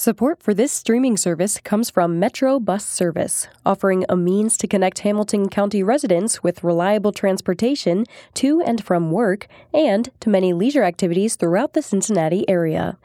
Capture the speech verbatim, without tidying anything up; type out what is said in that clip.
Support for this streaming service comes from Metro Bus Service, offering a means to connect Hamilton County residents with reliable transportation to and from work and to many leisure activities throughout the Cincinnati area.